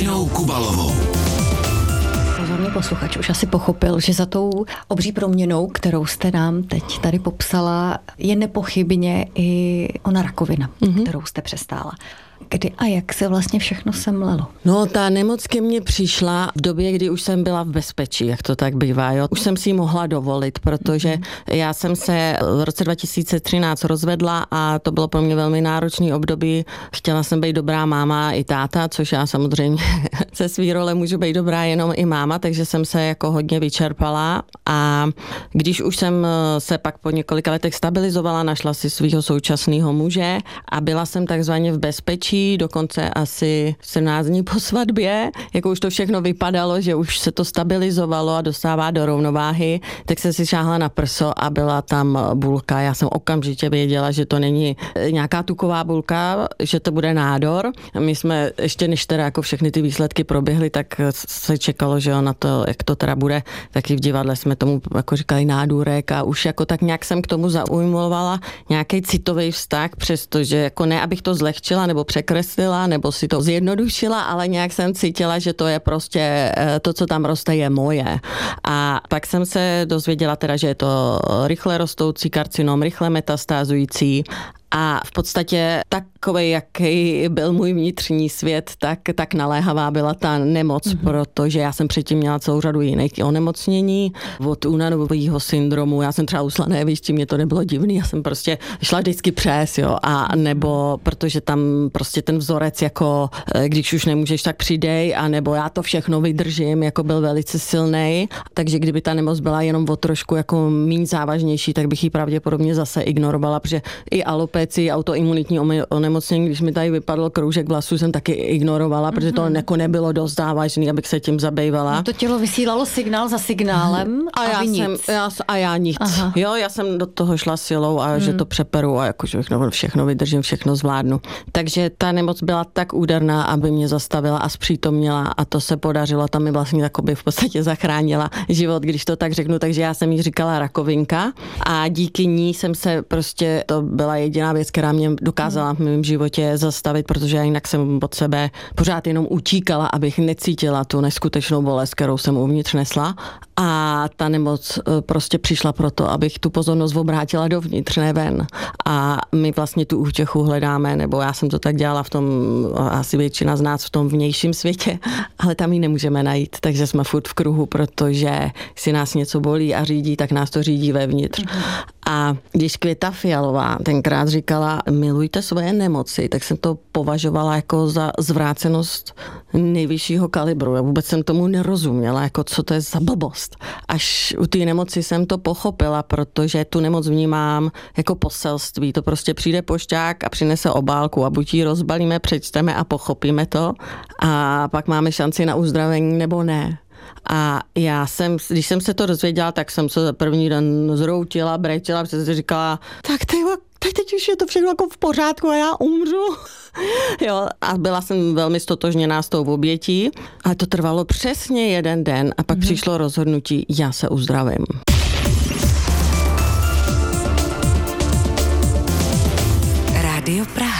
Ninou Kubalovou. Pozorný posluchač už asi pochopil, že za tou obří proměnou, kterou jste nám teď tady popsala, je nepochybně i ona rakovina, kterou jste přestála. Kdy a jak se vlastně všechno semlelo? No, ta nemoc ke mně přišla v době, kdy už jsem byla v bezpečí, jak to tak bývá. Jo. Už jsem si ji mohla dovolit, protože já jsem se v roce 2013 rozvedla a to bylo pro mě velmi náročný období. Chtěla jsem být dobrá máma i táta, což já samozřejmě ze svý role můžu být dobrá jenom i máma, takže jsem se jako hodně vyčerpala a když už jsem se pak po několika letech stabilizovala, našla si svého současného muže a byla jsem takzvaně v bezpečí, dokonce asi 17 dní po svatbě, jako už to všechno vypadalo, že už se to stabilizovalo a dostává do rovnováhy, tak jsem si šáhla na prso a byla tam bulka. Já jsem okamžitě věděla, že to není nějaká tuková bulka, že to bude nádor. My jsme ještě než teda jako všechny ty výsledky proběhly, tak se čekalo, že na to, jak to teda bude, taky v divadle jsme tomu jako říkali nádůrek a už jako tak nějak jsem k tomu zaujmovala nějaký citový vztah, přestože jako ne, abych to zlehčila nebo překreslila, nebo si to zjednodušila, ale nějak jsem cítila, že to je prostě to, co tam roste, je moje. A pak jsem se dozvěděla teda, že je to rychle rostoucí karcinom, rychle metastázující a v podstatě takovej, jaký byl můj vnitřní svět, tak naléhavá byla ta nemoc, protože já jsem předtím měla celou řadu jiných onemocnění, od únavového syndromu, já jsem třeba usla nevišti, mě to nebylo divný, já jsem prostě šla vždycky přes, jo, a nebo protože tam prostě ten vzorec, jako když už nemůžeš, tak přidej, a nebo já to všechno vydržím, jako byl velice silnej, takže kdyby ta nemoc byla jenom o trošku jako míň závažnější, tak bych ji pravděpodobně zase ignorovala, protože i alopeci, autoimunitní onemocnění, když mi tady vypadl kroužek vlasů, jsem taky ignorovala, protože to jako nebylo dost závažný, abych se tím zabývala. No to tělo vysílalo signál za signálem a vy nic. Já nic. Aha. Jo, já jsem do toho šla silou a že to přeperu a jako všechno vydržím, všechno zvládnu. Takže ta nemoc byla tak úderná, aby mě zastavila a zpřítomnila a to se podařilo, tam mi vlastně takoby v podstatě zachránila život, když to tak řeknu, takže já jsem jí říkala rakovinka a díky ní jsem se prostě, to byla jediná věc, která mě dokázala v mém životě zastavit, protože já jinak jsem od sebe pořád jenom utíkala, abych necítila tu neskutečnou bolest, kterou jsem uvnitř nesla. A ta nemoc prostě přišla proto, abych tu pozornost obrátila dovnitř, ne ven. A my vlastně tu útěchu hledáme, nebo já jsem to tak dělala v tom, asi většina z nás v tom vnějším světě, ale tam ji nemůžeme najít, takže jsme furt v kruhu, protože si nás něco bolí a řídí, tak nás to řídí vevnitř. A když Květa Fialová tenkrát říkala, milujte svoje nemoci, tak jsem to považovala jako za zvrácenost nejvyššího kalibru. Já vůbec jsem tomu nerozuměla, jako co to je za blbost. Až u té nemoci jsem to pochopila, protože tu nemoc vnímám jako poselství. To prostě přijde pošťák a přinese obálku a buď ji rozbalíme, přečteme a pochopíme to a pak máme šanci na uzdravení nebo ne. A když jsem se to dozvěděla, tak jsem se první den zhroutila, brečela, protože si říkala, tak teď už je to všechno jako v pořádku a já umřu. Jo, a byla jsem velmi stotožněná s tou obětí, ale to trvalo přesně jeden den a pak přišlo rozhodnutí, já se uzdravím. Rádio Praha.